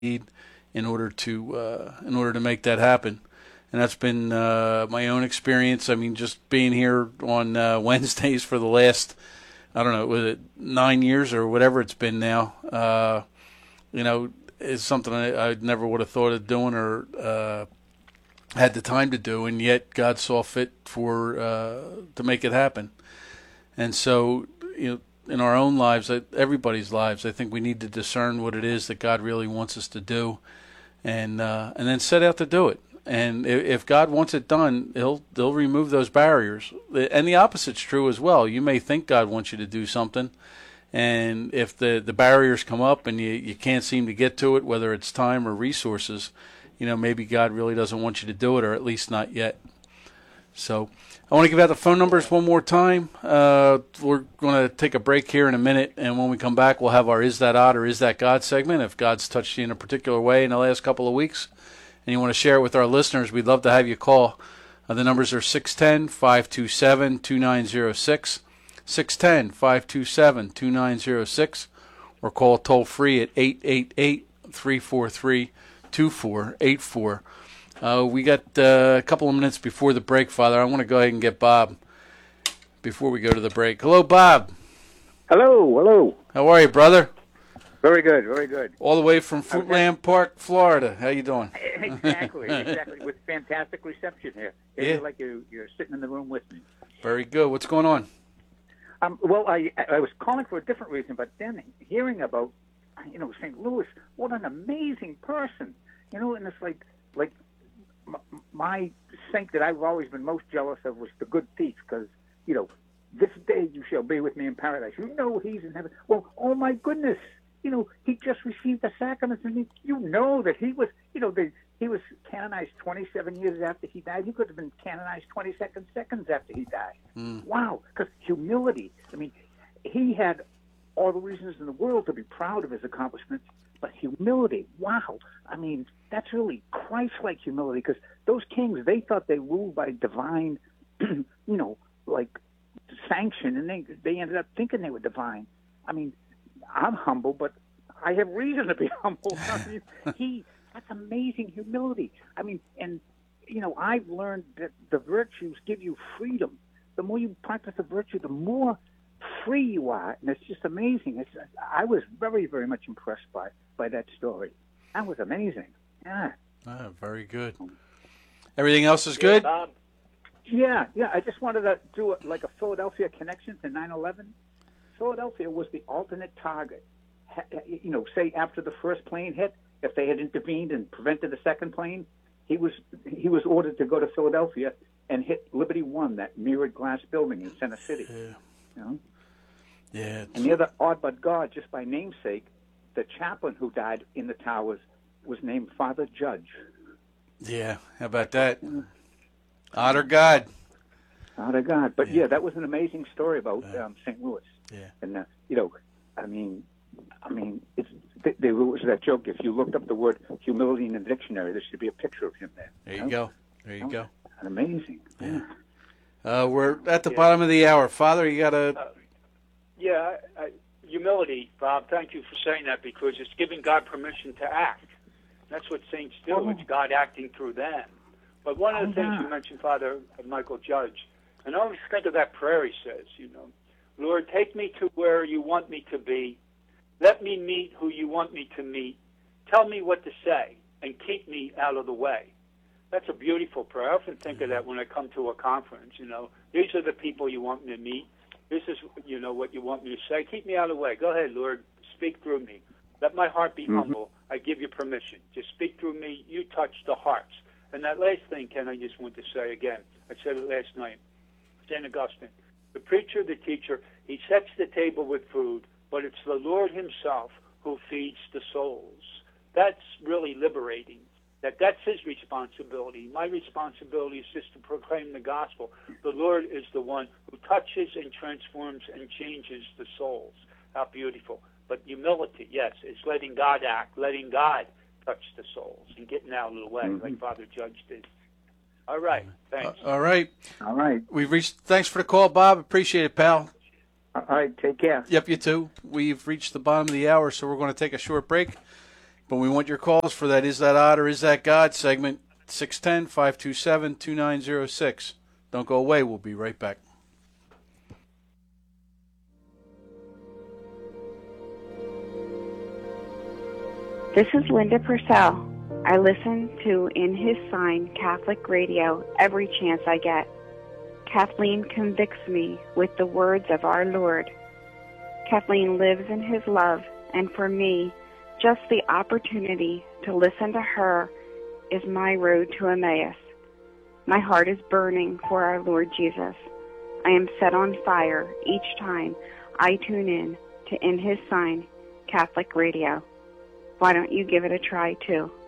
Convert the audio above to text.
in order to make that happen. And that's been my own experience. I mean, just being here on Wednesdays for the last, I don't know, was it 9 years or whatever it's been now, is something I never would have thought of doing or had the time to do, and yet God saw fit to make it happen. And so, in our own lives, everybody's lives, I think we need to discern what it is that God really wants us to do, and then set out to do it. And if God wants it done, He'll remove those barriers. And the opposite's true as well. You may think God wants you to do something, and if the barriers come up and you can't seem to get to it, whether it's time or resources, maybe God really doesn't want you to do it, or at least not yet. So I want to give out the phone numbers one more time. We're going to take a break here in a minute, and when we come back, we'll have our Is That Odd or Is That God segment. If God's touched you in a particular way in the last couple of weeks and you want to share it with our listeners, we'd love to have you call. The numbers are 610-527-2906, 610-527-2906, or call toll-free at 888-343-2484. We got a couple of minutes before the break, Father. I want to go ahead and get Bob before we go to the break. Hello, Bob. Hello. How are you, brother? Very good, very good. All the way from Fruitland Park, Florida. How you doing? Exactly. With fantastic reception here. It's Yeah. like you're sitting in the room with me. Very good. What's going on? Well, I was calling for a different reason, but then hearing about, St. Louis, what an amazing person. And it's like my saint that I've always been most jealous of was the good thief, because, this day you shall be with me in paradise. He's in heaven. Well, oh my goodness. He just received the sacraments, and that he was, he was canonized 27 years after he died. He could have been canonized 20 seconds after he died. Wow, because humility. I mean, he had all the reasons in the world to be proud of his accomplishments, but humility, wow. I mean, that's really Christ-like humility, because those kings, they thought they ruled by divine, sanction, and they ended up thinking they were divine. I mean, I'm humble, but I have reason to be humble. I mean, that's amazing humility. I mean, and, I've learned that the virtues give you freedom. The more you practice a virtue, the more free you are, and it's just amazing. I was very, very much impressed by that story. That was amazing. Yeah. Very good. Everything else is good? Yeah. I just wanted to do a Philadelphia connection to 9/11. Philadelphia was the alternate target. Say after the first plane hit, if they had intervened and prevented the second plane, he was ordered to go to Philadelphia and hit Liberty One, that mirrored glass building in Center City. Yeah. Yeah. And the other odd but God, just by namesake, the chaplain who died in the towers was named Father Judge. Yeah, how about that? Honor God. Honor God. But that was an amazing story about St. Louis. Yeah. And there was that joke. If you looked up the word humility in the dictionary, there should be a picture of him there. There you go. Amazing. Yeah. We're at the bottom of the hour. Father, you got to... humility, Bob, thank you for saying that, because it's giving God permission to act. That's what saints do. It's God acting through them. But one of the things you mentioned, Father Michael Judge, and I always think of that prayer he says, Lord, take me to where you want me to be. Let me meet who you want me to meet. Tell me what to say, and keep me out of the way. That's a beautiful prayer. I often think of that when I come to a conference, These are the people you want me to meet. This is, what you want me to say. Keep me out of the way. Go ahead, Lord. Speak through me. Let my heart be humble. I give you permission. Just speak through me. You touch the hearts. And that last thing, Ken, I just want to say again. I said it last night. St. Augustine. The preacher, the teacher, he sets the table with food, but it's the Lord himself who feeds the souls. That's really liberating. That's his responsibility. My responsibility is just to proclaim the gospel. The Lord is the one who touches and transforms and changes the souls. How beautiful. But humility, yes, is letting God act, letting God touch the souls and getting out of the way, like Father Judge did. All right, thanks. All right. We've reached. Thanks for the call, Bob. Appreciate it, pal. All right, take care. Yep, you too. We've reached the bottom of the hour, so we're going to take a short break. But we want your calls for that Is That Odd or Is That God segment, 610-527-2906. Don't go away. We'll be right back. This is Linda Purcell. I listen to In His Sign Catholic Radio every chance I get. Kathleen convicts me with the words of our Lord. Kathleen lives in His love, and for me, just the opportunity to listen to her is my road to Emmaus. My heart is burning for our Lord Jesus. I am set on fire each time I tune in to In His Sign Catholic Radio. Why don't you give it a try too?